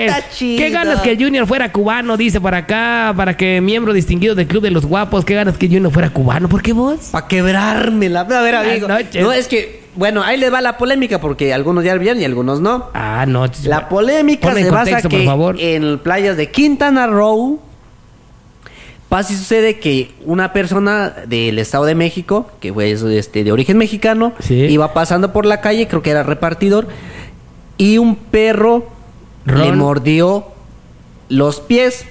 Está chido. Qué ganas que el Junior fuera cubano, dice por acá, para que miembro distinguido del Club de los Guapos. Qué ganas que el Junior fuera cubano. ¿Por qué vos? Para quebrármela. A ver, amigo. noche. No, es que, bueno, ahí les va la polémica porque algunos ya vieron y algunos no. Ah, no. La polémica Ponme en se basa contexto, por que favor. en playas de Quintana Roo pasa y sucede que una persona del Estado de México, que fue de origen mexicano, Sí. iba pasando por la calle, creo que era repartidor, y un perro le Ron. mordió los pies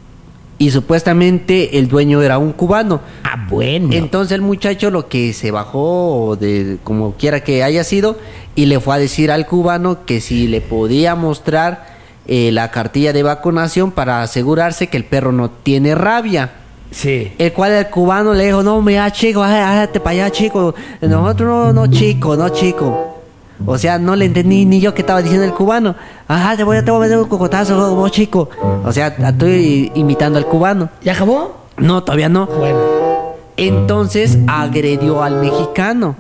y supuestamente el dueño era un cubano. Ah, bueno. Entonces el muchacho lo que se bajó de como quiera que haya sido y le fue a decir al cubano que si le podía mostrar la cartilla de vacunación para asegurarse que el perro no tiene rabia. Sí. El cual el cubano le dijo, no, mira chico, hágate para allá chico. Nosotros no chico, no chico. O sea, no le entendí ni yo qué estaba diciendo el cubano. Ajá, te voy a meter un cocotazo, vos chico. O sea, estoy imitando al cubano. ¿Ya acabó? No, todavía no. Bueno. Entonces agredió al mexicano,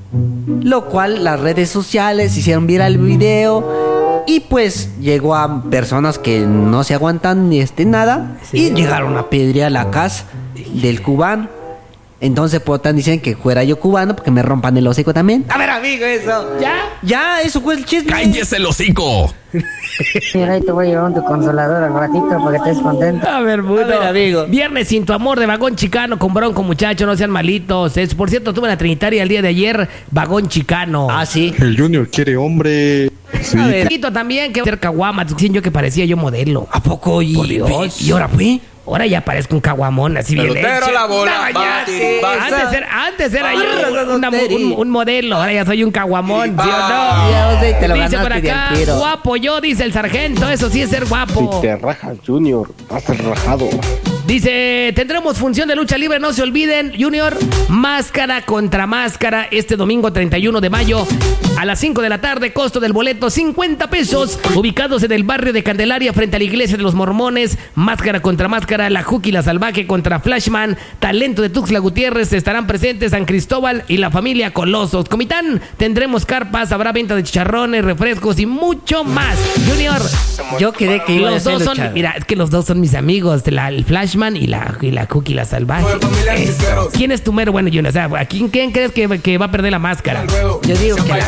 lo cual las redes sociales hicieron viral el video y pues llegó a personas que no se aguantan ni nada Sí. y llegaron a pedrear la casa del cubano. Entonces pues están diciendo que fuera yo cubano porque me rompan el hocico también. A ver, amigo, eso. Ya, eso fue el chisme. ¡Cállese el hocico! Mira, ahí te voy a llevar tu consolador al ratito para que estés contento. A ver, puto. A ver, amigo. Viernes sin tu amor de Vagón Chicano con Bronco, muchachos, no sean malitos. Por cierto, tuve en la Trinitaria el día de ayer, Vagón Chicano. Ah, sí. El Junior quiere hombre. Sí. A ver. Poquito también, que cerca Caguama, dicen yo que parecía yo modelo. ¿A poco? Por Dios. ¿Y ahora fue? Ahora ya parezco un caguamón, así bien Pelotero hecho. la bola, No, ya, bati, sí. bati. Antes era Barra, yo un modelo, ahora ya soy un caguamón, ¿sí o no? Ya, o sea, te lo Dice por ganaste de acá, al tiro. guapo yo, dice el sargento, eso sí es ser guapo. Si te rajas, Junior, vas a ser rajado. Dice, tendremos función de lucha libre, no se olviden, Junior, máscara contra máscara, este domingo 31 de mayo a las 5 de la tarde, costo del boleto 50 pesos, ubicados en el barrio de Candelaria frente a la iglesia de los mormones, máscara contra máscara, la Juki la Salvaje contra Flashman, talento de Tuxtla Gutiérrez, estarán presentes San Cristóbal y la familia Colosos. Comitán, tendremos carpas, habrá venta de chicharrones, refrescos y mucho más. Junior, Yo quedé que iba a los ser dos son, luchador. mira, es que los dos son mis amigos, el Flashman y la Cookie la Salvaje. Familia Eso. Artisteros. ¿Quién es tu mero bueno, Junior? O sea, ¿a quién crees que va a perder la máscara? Yo digo que la